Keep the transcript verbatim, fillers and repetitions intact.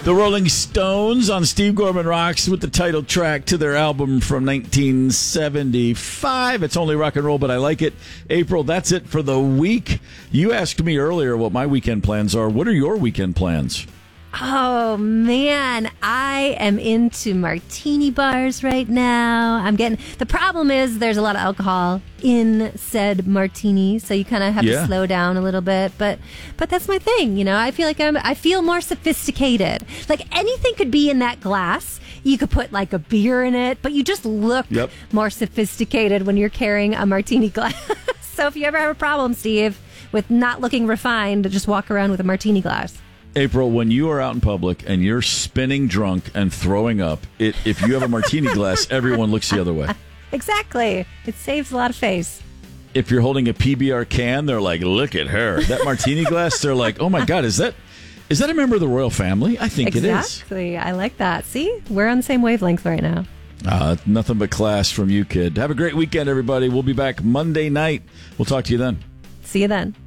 The Rolling Stones on Steve Gorman Rocks with the title track to their album from nineteen seventy-five. It's only rock and roll, but I like it. April, that's it for the week. You asked me earlier what my weekend plans are. What are your weekend plans? Oh, man, I am into martini bars right now. I'm getting, the problem is there's a lot of alcohol in said martini, so you kind of have Yeah. to slow down a little bit. But but that's my thing, you know. I feel like I'm, I feel more sophisticated. Like anything could be in that glass. You could put like a beer in it, but you just look Yep. more sophisticated when you're carrying a martini glass. So if you ever have a problem, Steve, with not looking refined, just walk around with a martini glass. April, when you are out in public and you're spinning drunk and throwing up, it, if you have a martini glass, everyone looks the other way. Exactly. It saves a lot of face. If you're holding a P B R can, they're like, look at her. That martini glass, they're like, oh my God, is that is that a member of the royal family? I think exactly. it is. Exactly. I like that. See, we're on the same wavelength right now. Uh, nothing but class from you, kid. Have a great weekend, everybody. We'll be back Monday night. We'll talk to you then. See you then.